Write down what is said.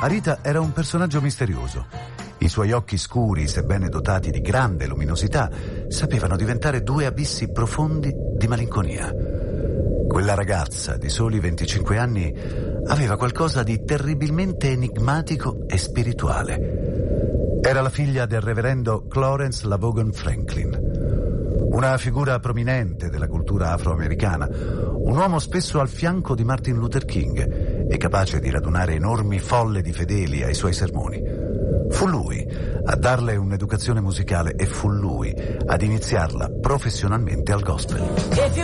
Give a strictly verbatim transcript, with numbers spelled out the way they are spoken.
Arita era un personaggio misterioso. I suoi occhi scuri, sebbene dotati di grande luminosità, sapevano diventare due abissi profondi di malinconia. Quella ragazza di soli venticinque anni aveva qualcosa di terribilmente enigmatico e spirituale. Era la figlia del reverendo Clarence LaVaughn Franklin, una figura prominente della cultura afroamericana, un uomo spesso al fianco di Martin Luther King e capace di radunare enormi folle di fedeli ai suoi sermoni. Fu lui a darle un'educazione musicale e fu lui ad iniziarla professionalmente al gospel.